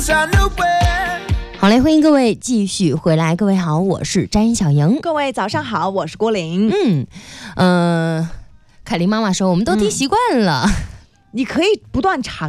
好嘞，欢迎各位继续回来。各位好，我是詹小莹。 各位早上好，我是郭玲。 凯琳妈妈说我们都听习惯了。 你可以不断尝